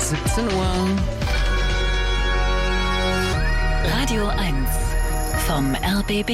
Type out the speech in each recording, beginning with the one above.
17 Uhr. Radio 1 vom RBB.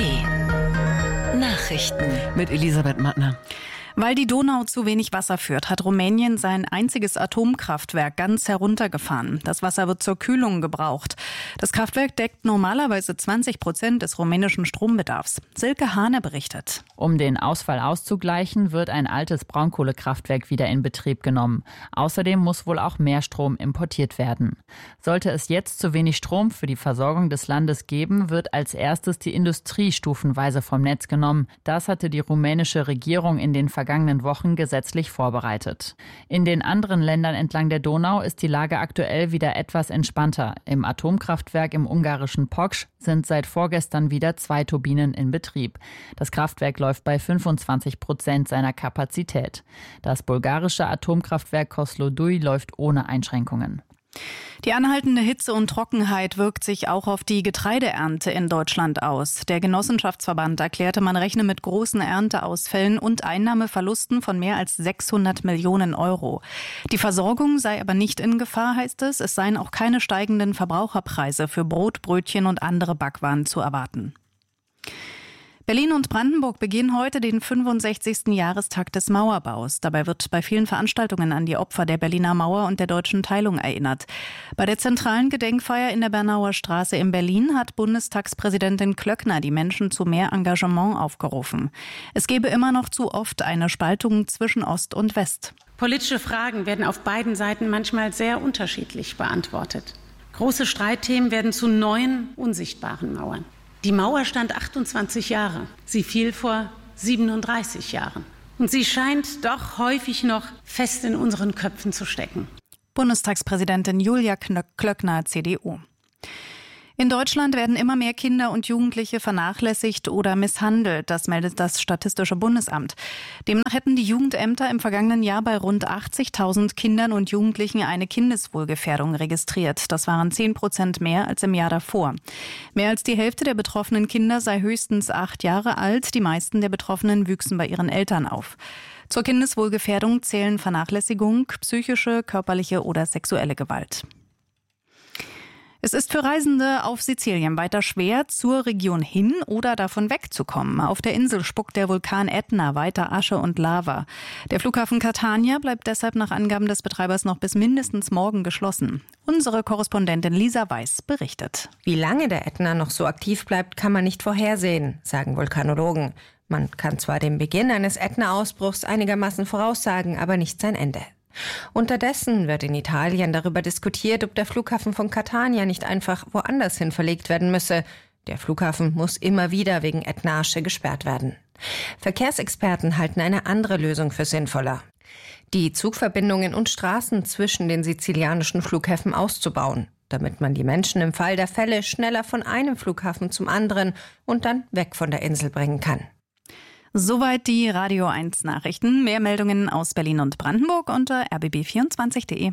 Nachrichten Mit Elisabeth Mattner. Weil die Donau zu wenig Wasser führt, hat Rumänien sein einziges Atomkraftwerk ganz heruntergefahren. Das Wasser wird zur Kühlung gebraucht. Das Kraftwerk deckt normalerweise 20% des rumänischen Strombedarfs. Silke Hane berichtet. Um den Ausfall auszugleichen, wird ein altes Braunkohlekraftwerk wieder in Betrieb genommen. Außerdem muss wohl auch mehr Strom importiert werden. Sollte es jetzt zu wenig Strom für die Versorgung des Landes geben, wird als erstes die Industrie stufenweise vom Netz genommen. Das hatte die rumänische Regierung in den vergangenen Wochen gesetzlich vorbereitet. In den anderen Ländern entlang der Donau ist die Lage aktuell wieder etwas entspannter. Im Atomkraftwerk im ungarischen Poksch sind seit vorgestern wieder 2 Turbinen in Betrieb. Das Kraftwerk läuft bei 25% seiner Kapazität. Das bulgarische Atomkraftwerk Kozloduy läuft ohne Einschränkungen. Die anhaltende Hitze und Trockenheit wirkt sich auch auf die Getreideernte in Deutschland aus. Der Genossenschaftsverband erklärte, man rechne mit großen Ernteausfällen und Einnahmeverlusten von mehr als 600 Millionen Euro. Die Versorgung sei aber nicht in Gefahr, heißt es. Es seien auch keine steigenden Verbraucherpreise für Brot, Brötchen und andere Backwaren zu erwarten. Berlin und Brandenburg begehen heute den 65. Jahrestag des Mauerbaus. Dabei wird bei vielen Veranstaltungen an die Opfer der Berliner Mauer und der deutschen Teilung erinnert. Bei der zentralen Gedenkfeier in der Bernauer Straße in Berlin hat Bundestagspräsidentin Klöckner die Menschen zu mehr Engagement aufgerufen. Es gebe immer noch zu oft eine Spaltung zwischen Ost und West. Politische Fragen werden auf beiden Seiten manchmal sehr unterschiedlich beantwortet. Große Streitthemen werden zu neuen, unsichtbaren Mauern. Die Mauer stand 28 Jahre. Sie fiel vor 37 Jahren. Und sie scheint doch häufig noch fest in unseren Köpfen zu stecken. Bundestagspräsidentin Julia Klöckner, CDU. In Deutschland werden immer mehr Kinder und Jugendliche vernachlässigt oder misshandelt. Das meldet das Statistische Bundesamt. Demnach hätten die Jugendämter im vergangenen Jahr bei rund 80.000 Kindern und Jugendlichen eine Kindeswohlgefährdung registriert. Das waren 10% mehr als im Jahr davor. Mehr als die Hälfte der betroffenen Kinder sei höchstens 8 Jahre alt. Die meisten der Betroffenen wüchsen bei ihren Eltern auf. Zur Kindeswohlgefährdung zählen Vernachlässigung, psychische, körperliche oder sexuelle Gewalt. Es ist für Reisende auf Sizilien weiter schwer, zur Region hin oder davon wegzukommen. Auf der Insel spuckt der Vulkan Ätna weiter Asche und Lava. Der Flughafen Catania bleibt deshalb nach Angaben des Betreibers noch bis mindestens morgen geschlossen. Unsere Korrespondentin Lisa Weiß berichtet. Wie lange der Ätna noch so aktiv bleibt, kann man nicht vorhersehen, sagen Vulkanologen. Man kann zwar den Beginn eines Ätna-Ausbruchs einigermaßen voraussagen, aber nicht sein Ende. Unterdessen wird in Italien darüber diskutiert, ob der Flughafen von Catania nicht einfach woanders hin verlegt werden müsse. Der Flughafen muss immer wieder wegen Ätna-Asche gesperrt werden. Verkehrsexperten halten eine andere Lösung für sinnvoller: die Zugverbindungen und Straßen zwischen den sizilianischen Flughäfen auszubauen, damit man die Menschen im Fall der Fälle schneller von einem Flughafen zum anderen und dann weg von der Insel bringen kann. Soweit die Radio 1 Nachrichten. Mehr Meldungen aus Berlin und Brandenburg unter rbb24.de.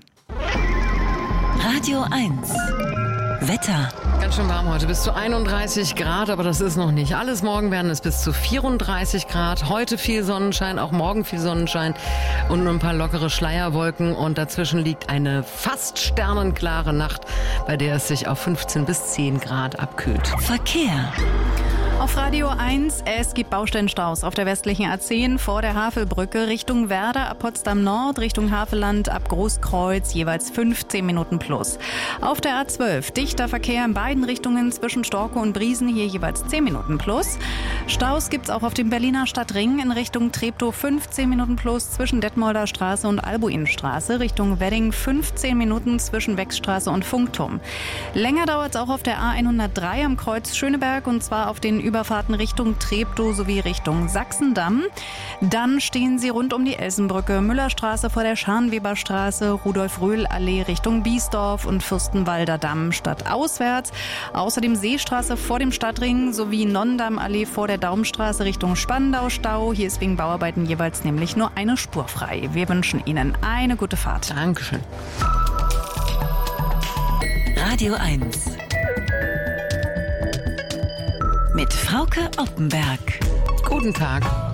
Radio 1 Wetter. Ganz schön warm heute, bis zu 31 Grad, aber das ist noch nicht alles. Morgen werden es bis zu 34 Grad. Heute viel Sonnenschein, auch morgen viel Sonnenschein und nur ein paar lockere Schleierwolken. Und dazwischen liegt eine fast sternenklare Nacht, bei der es sich auf 15 bis 10 Grad abkühlt. Verkehr. Auf Radio 1, es gibt Baustellenstaus auf der westlichen A10 vor der Havelbrücke Richtung Werder ab Potsdam Nord, Richtung Havelland ab Großkreuz jeweils 15 Minuten plus. Auf der A12 dichter Verkehr in beiden Richtungen zwischen Storke und Briesen, hier jeweils 10 Minuten plus. Staus gibt's auch auf dem Berliner Stadtring in Richtung Treptow 15 Minuten plus zwischen Detmolder Straße und Albuinstraße, Richtung Wedding 15 Minuten zwischen Wechstraße und Funkturm. Länger dauert es auch auf der A103 am Kreuz Schöneberg und zwar auf den Überfahrten Richtung Treptow sowie Richtung Sachsendamm. Dann stehen sie rund um die Elsenbrücke, Müllerstraße vor der Scharnweberstraße, Rudolf-Röhl-Allee Richtung Biesdorf und Fürstenwalder Damm stadtauswärts. Außerdem Seestraße vor dem Stadtring sowie Nonndamm-Allee vor der Daumstraße Richtung Spandau-Stau. Hier ist wegen Bauarbeiten jeweils nämlich nur eine Spur frei. Wir wünschen Ihnen eine gute Fahrt. Dankeschön. Radio 1 mit Frauke Oppenberg. Guten Tag.